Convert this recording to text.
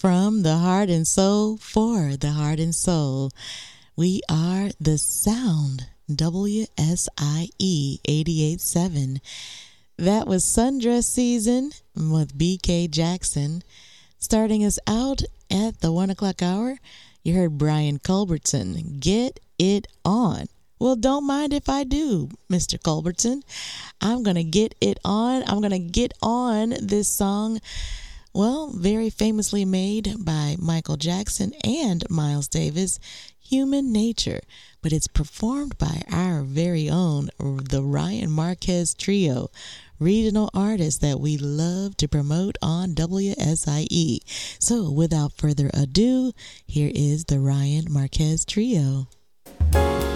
From the heart and soul, for the heart and soul. We are the sound, WSIE 88.7. That was Sundress Season with BK Jackson. Starting us out at the 1 o'clock hour, you heard Brian Culbertson, Get It On. Well, don't mind if I do, Mr. Culbertson. I'm going to get it on. I'm going to get on this song, well, very famously made by Michael Jackson and Miles Davis, Human Nature. But it's performed by our very own, the Ryan Marquez Trio, regional artists that we love to promote on WSIE. So without further ado, here is the Ryan Marquez Trio.